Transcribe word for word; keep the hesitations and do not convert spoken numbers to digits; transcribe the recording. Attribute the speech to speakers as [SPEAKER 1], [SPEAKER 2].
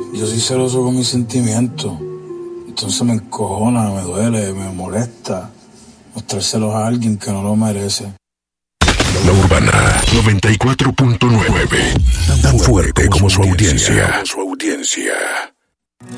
[SPEAKER 1] Yo soy celoso con mis sentimientos. Entonces me encojona, me duele, me molesta mostrárselos a alguien que no lo merece.
[SPEAKER 2] La Urbana noventa y cuatro punto nueve. Tan fuerte como su audiencia. Su audiencia.